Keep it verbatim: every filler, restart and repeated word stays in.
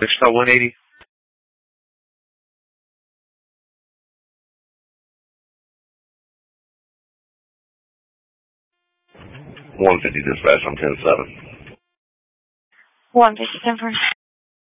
Star one eighty. one fifty dispatch, I'm ten seven. one fifty, ten